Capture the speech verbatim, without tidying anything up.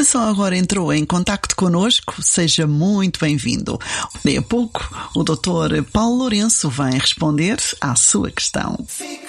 Se só agora entrou em contacto connosco, seja muito bem-vindo. Daí a pouco, o doutor Paulo Lourenço vai responder à sua questão.